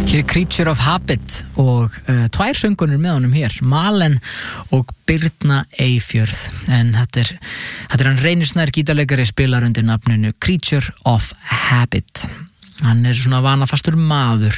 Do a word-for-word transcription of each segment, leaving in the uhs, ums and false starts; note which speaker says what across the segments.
Speaker 1: Hér er Creature of Habit og uh, tvær söngunir með honum hér, Malen og Birna Eyfjörð, en þetta er, þetta er hann Reynir Snær gítarleikari, spilar undir nafninu Creature of Habit. Hann er svona vanafastur maður,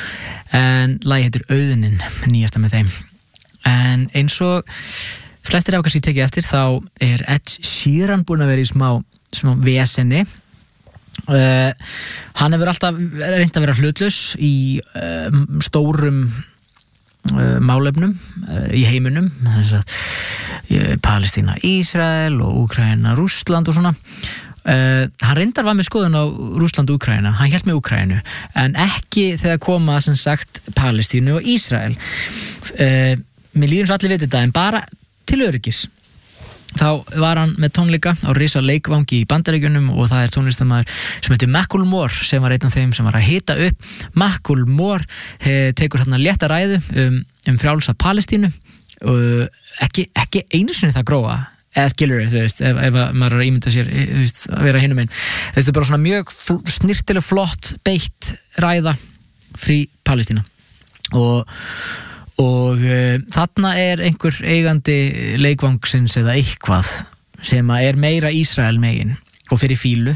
Speaker 1: en lagið heitir Auðnin, nýjasta með þeim. En eins og flestir af kannski tekið eftir, þá er Ed Sheeran búinn að vera í smá, smá vesenni. Uh, hann hefur alltaf reynt að vera hlutlaus í uh, stórum uh, málefnum uh, í heiminum, þess að uh, Palestína, Ísrael og Úkraína, Rússland og svona. Uh, hann reyndar var með skoðun á Rússland og Úkraína, hann hélt með Úkraínu, en ekki þegar koma sem sagt Palestínu og Ísrael. Uh, mér líður svo allir veit þetta, en bara til öryggis. Þá var hann með tónleika á risa leikvangi í Bandaríkjunum og það er tónlistarmaður sem heitir Macklemore sem var einn af þeim sem var að hita upp. Macklemore he, tekur þarna létta ræðu um, um frjálsa Palestínu og ekki, ekki einu sinni það gróa, eða skilur þú veist, ef, ef maður er að ímynda sér veist, að vera hinum einn. Þetta er bara svona mjög snirtileg flott beitt ræða frí Palestína og og uh, þarna er einhver eigandi leikvangsins eða eitthvað sem er meira Ísrael megin og fyrir fílu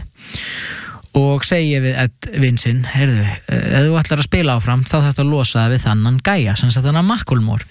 Speaker 1: og segja við Ed vinsinn, heyrðu, ef þú ætlar að spila áfram þá þarftu að losa við þannan gæja sem sagt þannig Macklemore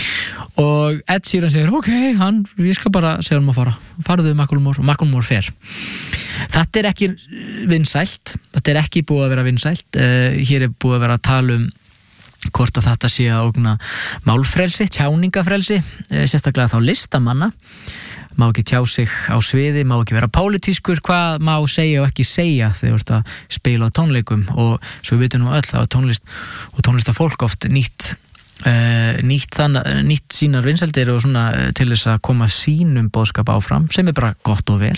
Speaker 1: og Ed Sheeran segir, ok, hann, ég skal bara segja hann að fara, farðu við Macklemore og Macklemore fer. Þetta er ekki vinsælt, þetta er ekki búið að vera vinsælt, uh, hér er búið að vera að tala um hvort að þetta sé að ógna málfrelsi, tjáningafrelsi, sérstaklega þá listamanna, má ekki tjá sig á sviði, má ekki vera pólitískur, hvað má segja og ekki segja þegar þú ert að spila á tónleikum og svo við vitum nú öll að tónlist og tónlistafólk oft nýtt uh, nýtt, þann, nýtt sínar vinsældir og svona til þess að koma sínum boðskap áfram sem er bara gott og vel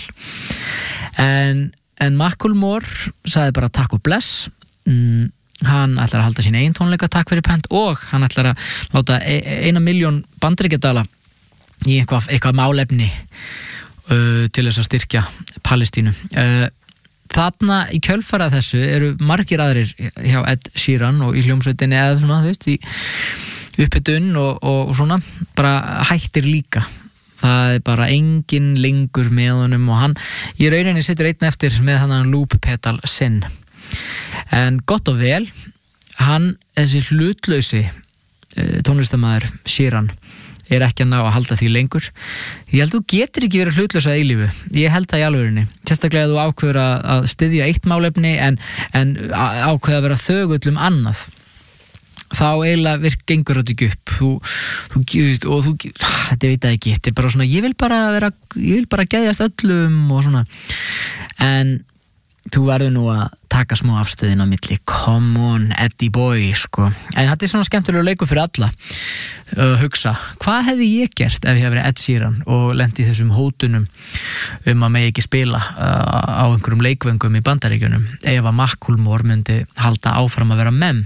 Speaker 1: en, en Macklemore sagði bara takk og bless mm, hann ætlar að halda sín eigin tónleika takk fyrir pent og hann ætlar að láta eina miljón bandaríkjadala í eitthvað, eitthvað málefni uh, til þess að styrkja Palestínu. Uh, þarna í kjölfarað þessu eru margir aðrir hjá Ed Sheeran og í hljómsveitinni eða svona, þú veist, í uppbytun og, og, og svona, bara hættir líka. Það er bara engin lengur með honum og hann í rauninni situr einn eftir með hann loop pedal sinn. En gott og vel, hann, þessi hlutlausi tónlistarmaður Sheeran er ekki að ná að halda því lengur. Ég held þú getur ekki verið hlutlaus að eilífu. Ég held það í alvörinni. Sérstaklega að þú ákveður að, að styðja eitt málefni en, en ákveður að vera þögull um annað. Þá eiginlega virk gengur þetta ekki upp. Þú, þú, og þú, þetta veit ég ekki. Þetta er bara svona, ég vil bara vera, ég vil bara geðjast öllum og svona. En þú verður nú að taka smá afstöðin á milli, come on Eddie boy, sko. En þetta er svona skemmtilegur leikur fyrir alla að hugsa, hvað hefði ég gert ef ég hef verið Ed Sheeran og lenti í þessum hótunum um að megi ekki spila uh, á einhverjum leikvöngum í Bandaríkjunum ef að Macklemore myndi halda áfram að vera mem.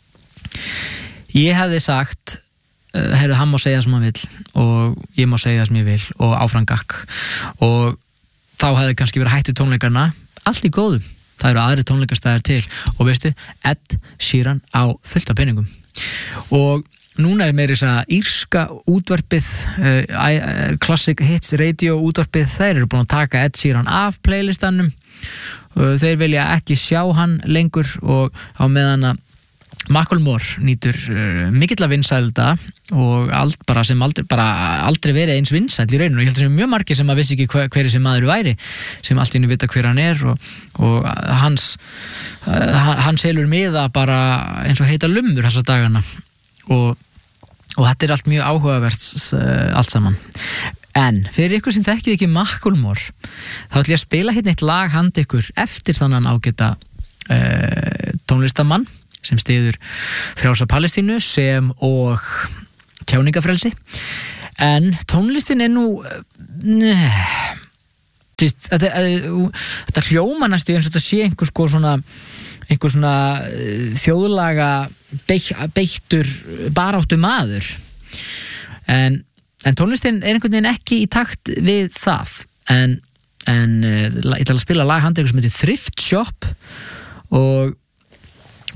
Speaker 1: Ég hefði sagt uh, heyrðu, hann má segja sem hann vill og ég má segja sem ég vil og áfram gakk og þá hefði kannski verið hættu tónleikarna allt í góðum, það eru aðri tónleikastæðar til og veistu, Ed Sheeran á fullt af peningum og núna er meira þess að írska útvarpið uh, Classic Hits Radio útvarpið, þeir eru búin að taka Ed Sheeran af playlistanum og þeir vilja ekki sjá hann lengur og á meðan að Macklemore nýtur uh, mikilla vinsælda og allt bara sem aldrei, bara aldrei verið eins vinsæll í rauninu og ég held að sem mjög margir sem að vissi ekki hver, hver sem maður væri sem allt í einu vita hver hann er og, og hans uh, hann selur miða bara eins og heita lummur þessa dagana og, og þetta er allt mjög áhugavert uh, allt saman en fyrir ykkur sem þekkið ekki Macklemore þá ætlum ég að spila hérna eitt lag handa ykkur eftir þannan ágæta uh, tónlistamann sem styður frjálsa Palestínu sem og tjáningafrelsi en tónlistin er nú neð, þetta, þetta hljóma næstu eins og þetta sé einhver sko svona einhver svona þjóðlaga beittur baráttu maður en, en tónlistin er einhvern veginn ekki í takt við það en, en ég ætla að spila lag handa ykkur sem heitir Thrift Shop og